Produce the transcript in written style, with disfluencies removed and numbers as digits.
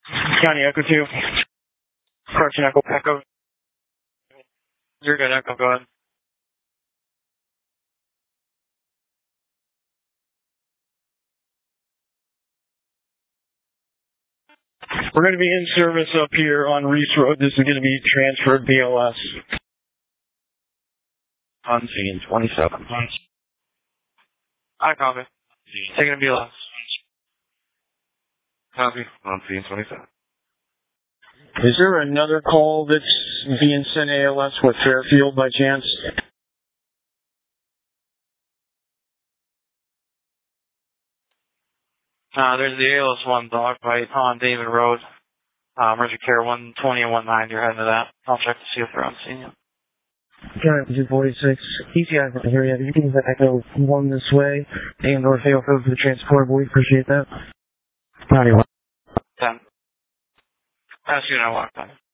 County Echo 2. Correction Echo. Echo. You're good, Echo. Go ahead. We're going to be in service up here on Reese Road. This is going to be transferred BLS. On scene 27. I copy. Taking a BLS. Copy. On scene 27. Is there another call that's being sent ALS with Fairfield by chance? There's the ALS 1 dog fight on David Road. Emergency care 120 and 19. You're heading to that. I'll check to see if they're on scene yet. Alright, 246. ECI from here. You can Echo 1 this way. And or fail code for the transport. We appreciate that. County 1. 10. Pass you now, walk time.